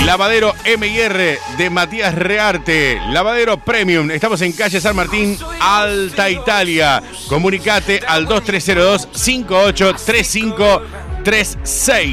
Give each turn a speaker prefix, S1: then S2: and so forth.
S1: Lavadero M&R de Matías Rearte. Lavadero Premium. Estamos en calle San Martín, Alta Italia. Comunicate al 2302-583536.